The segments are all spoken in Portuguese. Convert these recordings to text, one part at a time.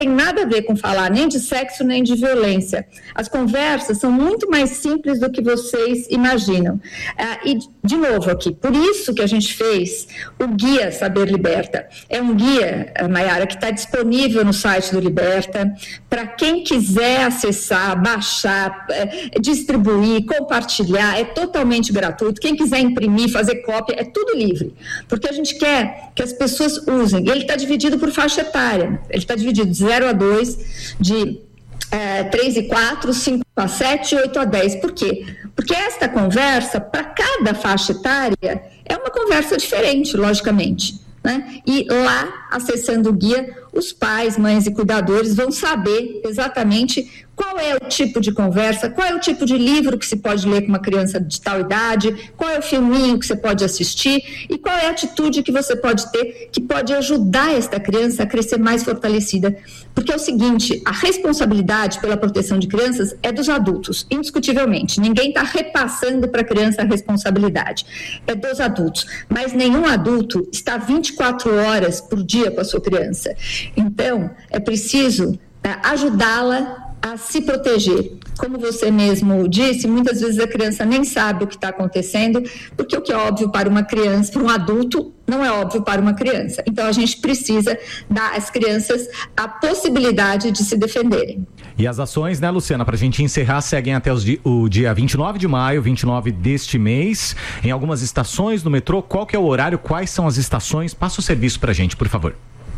tem nada a ver com falar nem de sexo, nem de violência. As conversas são muito mais simples do que vocês imaginam. E, de novo aqui, por isso que a gente fez o Guia Saber Liberta. É um guia, Mayara, que está disponível no site do Liberta, para quem quiser acessar, baixar, distribuir, compartilhar, é totalmente gratuito. Quem quiser imprimir, fazer cópia, é tudo livre. Porque a gente quer que as pessoas usem. Ele está dividido por faixa etária. Ele está dividido de 0 a 2, de 3 e 4, 5 a 7 e 8 a 10. Por quê? Porque esta conversa, para cada faixa etária, é uma conversa diferente, logicamente, né? E lá, acessando o guia, os pais, mães e cuidadores vão saber exatamente qual é o tipo de conversa, qual é o tipo de livro que se pode ler com uma criança de tal idade, qual é o filminho que você pode assistir e qual é a atitude que você pode ter que pode ajudar esta criança a crescer mais fortalecida. Porque é o seguinte, a responsabilidade pela proteção de crianças é dos adultos, indiscutivelmente. Ninguém está repassando para a criança a responsabilidade. É dos adultos. Mas nenhum adulto está 24 horas por dia com a sua criança. Então, é preciso ajudá-la a se proteger. Como você mesmo disse, muitas vezes a criança nem sabe o que está acontecendo, porque o que é óbvio para uma criança, para um adulto, não é óbvio para uma criança. Então, a gente precisa dar às crianças a possibilidade de se defenderem. E as ações, né, Luciana, para a gente encerrar, seguem até o dia 29 de maio, 29 deste mês, em algumas estações do metrô. Qual que é o horário? Quais são as estações? Passa o serviço para a gente, por favor.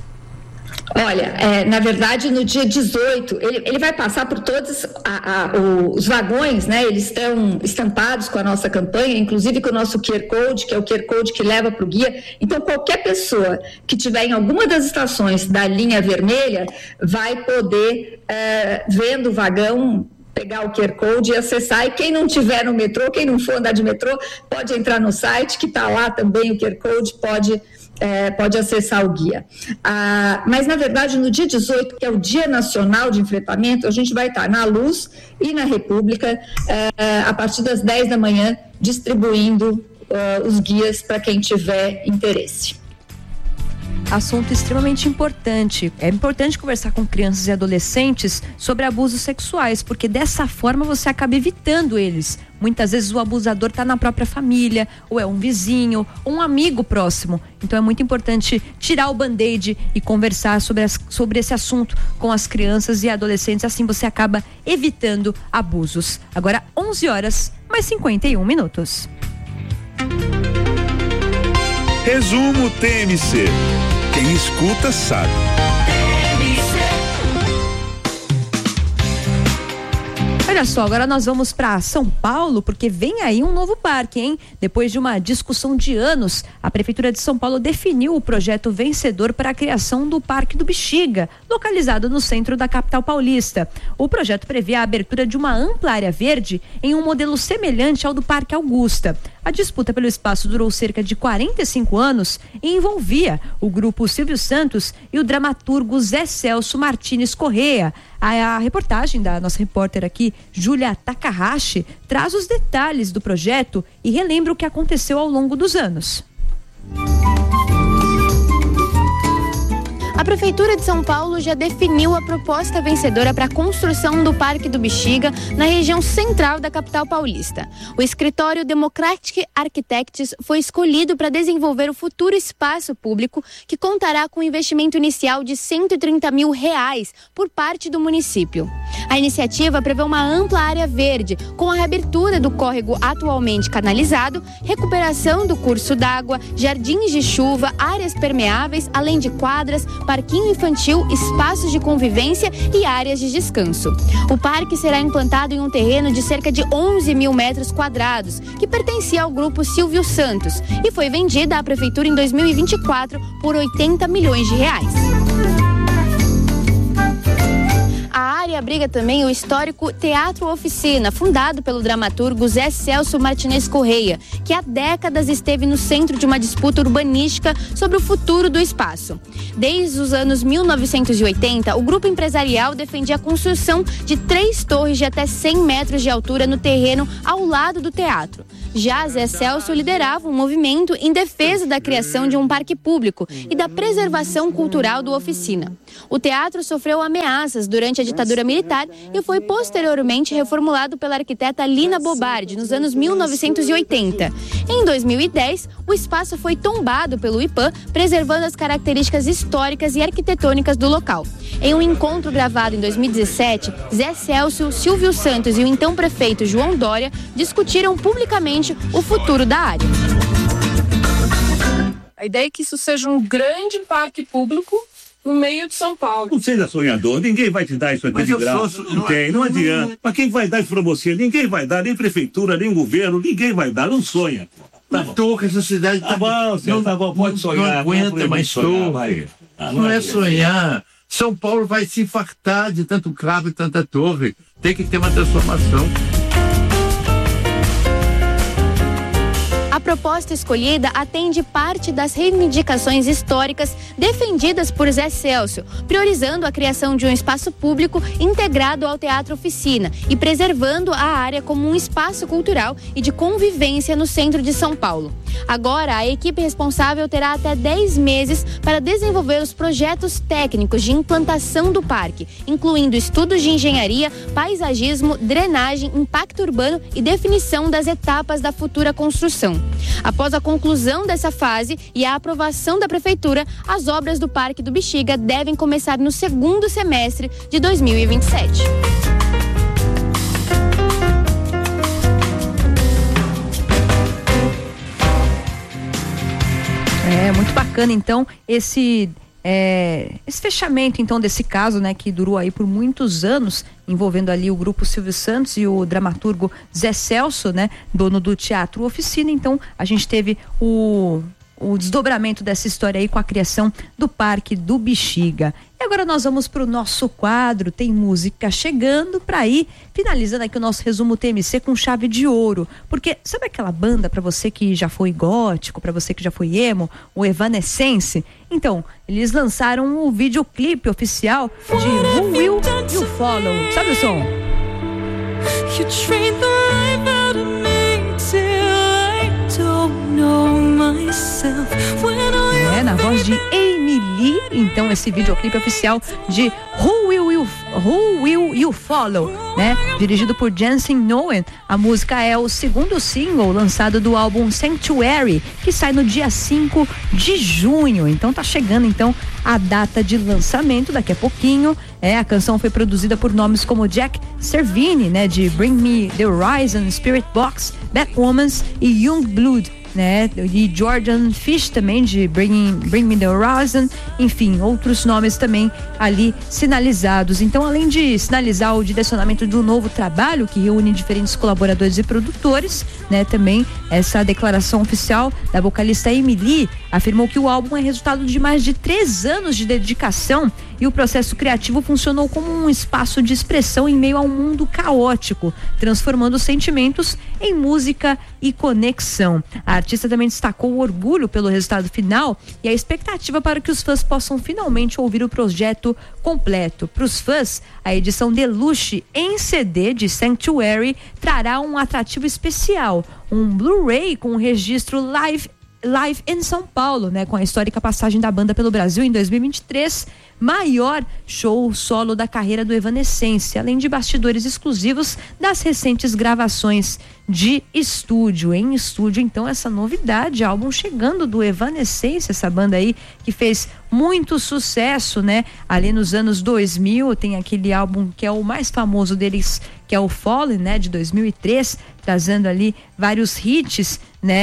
Olha, na verdade, no dia 18, ele vai passar por todos os vagões, né? Eles estão estampados com a nossa campanha, inclusive com o nosso QR Code, que é o QR Code que leva para o guia. Então, qualquer pessoa que estiver em alguma das estações da linha vermelha vai poder, vendo o vagão, pegar o QR Code e acessar. E quem não tiver no metrô, quem não for andar de metrô, pode entrar no site, que está lá também o QR Code, pode acessar o guia. Mas, na verdade, no dia 18, que é o Dia Nacional de Enfrentamento, a gente vai estar na Luz e na República, a partir das 10 da manhã, distribuindo os guias para quem tiver interesse. Assunto extremamente importante. É importante conversar com crianças e adolescentes sobre abusos sexuais, porque dessa forma você acaba evitando eles. Muitas vezes o abusador está na própria família, ou é um vizinho, ou um amigo próximo. Então é muito importante tirar o band-aid e conversar sobre esse assunto com as crianças e adolescentes. Assim você acaba evitando abusos. Agora 11 horas, mais 51 minutos. Resumo TMC. Quem escuta sabe. Olha só, agora nós vamos para São Paulo, porque vem aí um novo parque, hein? Depois de uma discussão de anos, a Prefeitura de São Paulo definiu o projeto vencedor para a criação do Parque do Bexiga, localizado no centro da capital paulista. O projeto prevê a abertura de uma ampla área verde em um modelo semelhante ao do Parque Augusta. A disputa pelo espaço durou cerca de 45 anos e envolvia o grupo Silvio Santos e o dramaturgo Zé Celso Martins Corrêa. A reportagem da nossa repórter aqui, Júlia Takahashi, traz os detalhes do projeto e relembra o que aconteceu ao longo dos anos. A Prefeitura de São Paulo já definiu a proposta vencedora para a construção do Parque do Bexiga na região central da capital paulista. O escritório Democratic Architects foi escolhido para desenvolver o futuro espaço público, que contará com um investimento inicial de R$130 mil por parte do município. A iniciativa prevê uma ampla área verde, com a reabertura do córrego atualmente canalizado, recuperação do curso d'água, jardins de chuva, áreas permeáveis, além de quadras, parquinho infantil, espaços de convivência e áreas de descanso. O parque será implantado em um terreno de cerca de 11 mil metros quadrados, que pertencia ao grupo Silvio Santos, e foi vendida à Prefeitura em 2024 por R$80 milhões. A área abriga também o histórico Teatro Oficina, fundado pelo dramaturgo Zé Celso Martins Corrêa, que há décadas esteve no centro de uma disputa urbanística sobre o futuro do espaço. Desde os anos 1980, o grupo empresarial defendia a construção de 3 torres de até 100 metros de altura no terreno ao lado do teatro. Já Zé Celso liderava um movimento em defesa da criação de um parque público e da preservação cultural do Oficina. O teatro sofreu ameaças durante a ditadura militar e foi posteriormente reformulado pela arquiteta Lina Bobardi nos anos 1980. Em 2010, o espaço foi tombado pelo IPAM, preservando as características históricas e arquitetônicas do local. Em um encontro gravado em 2017, Zé Celso, Silvio Santos e o então prefeito João Dória discutiram publicamente o futuro da área. A ideia é que isso seja um grande parque público no meio de São Paulo. Não seja sonhador, ninguém vai te dar isso aqui de graça. Não adianta. Mas quem vai dar isso pra você? Ninguém vai dar, nem prefeitura, nem governo, ninguém vai dar, não sonha. Tá torre, essa cidade tá bom, tá bom, pode sonhar. Não aguenta mais torre. Não é sonhar. São Paulo vai se infartar de tanto carro e tanta torre. Tem que ter uma transformação. A proposta escolhida atende parte das reivindicações históricas defendidas por Zé Celso, priorizando a criação de um espaço público integrado ao Teatro Oficina e preservando a área como um espaço cultural e de convivência no centro de São Paulo. Agora, a equipe responsável terá até 10 meses para desenvolver os projetos técnicos de implantação do parque, incluindo estudos de engenharia, paisagismo, drenagem, impacto urbano e definição das etapas da futura construção. Após a conclusão dessa fase e a aprovação da Prefeitura, as obras do Parque do Bexiga devem começar no segundo semestre de 2027. É muito bacana, então, esse fechamento, então, desse caso, né, que durou aí por muitos anos, envolvendo ali o grupo Silvio Santos e o dramaturgo Zé Celso, né, dono do Teatro Oficina. Então, a gente teve o desdobramento dessa história aí com a criação do Parque do Bexiga. E agora nós vamos para o nosso quadro, tem música chegando para ir finalizando aqui o nosso resumo TMC com chave de ouro, porque sabe aquela banda para você que já foi gótico, para você que já foi emo, o Evanescence? Então, eles lançaram o videoclipe oficial de Who Will You Follow? Sabe o som? You train the life out of me till I don't know myself. Na voz de Amy Lee, então esse videoclipe oficial de Who Will You Follow, né? Dirigido por Jensen Noen. A música é o segundo single lançado do álbum Sanctuary, que sai no dia 5 de junho. Então tá chegando então a data de lançamento daqui a pouquinho. A canção foi produzida por nomes como Jack Cervini, né, de Bring Me the Horizon, Spirit Box, Batwomans e Youngblood, né? E Jordan Fish também de Bring Me the Horizon, enfim, outros nomes também ali sinalizados. Então, além de sinalizar o direcionamento do novo trabalho que reúne diferentes colaboradores e produtores, né? Também essa declaração oficial da vocalista Amy Lee afirmou que o álbum é resultado de mais de 3 anos de dedicação e o processo criativo funcionou como um espaço de expressão em meio a um mundo caótico, transformando sentimentos em música e conexão. A artista também destacou o orgulho pelo resultado final e a expectativa para que os fãs possam finalmente ouvir o projeto completo. Para os fãs, a edição deluxe em CD de Sanctuary trará um atrativo especial, um Blu-ray com um registro live em São Paulo, né, com a histórica passagem da banda pelo Brasil em 2023, maior show solo da carreira do Evanescence, além de bastidores exclusivos das recentes gravações de estúdio. Em estúdio, então, essa novidade, álbum chegando do Evanescence, essa banda aí que fez muito sucesso, né, ali nos anos 2000, tem aquele álbum que é o mais famoso deles, que é o Fallen, né, de 2003, trazendo ali vários hits,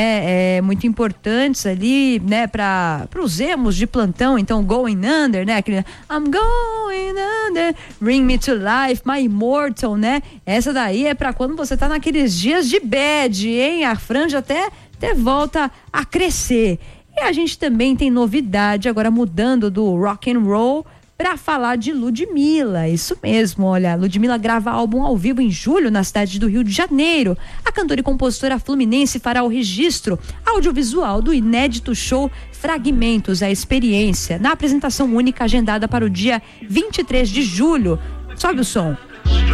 né, muito importantes ali, né, para os emos de plantão. Então, Going Under, né, aquele I'm Going Under, Bring Me to Life, My Immortal, né, essa daí é para quando você tá naqueles dias de bad, hein, a franja até volta a crescer. E a gente também tem novidade, agora mudando do rock and roll para falar de Ludmilla. Isso mesmo, olha, Ludmilla grava álbum ao vivo em julho na cidade do Rio de Janeiro. A cantora e compositora fluminense fará o registro audiovisual do inédito show Fragmentos, a Experiência, na apresentação única agendada para o dia 23 de julho. Sobe o som.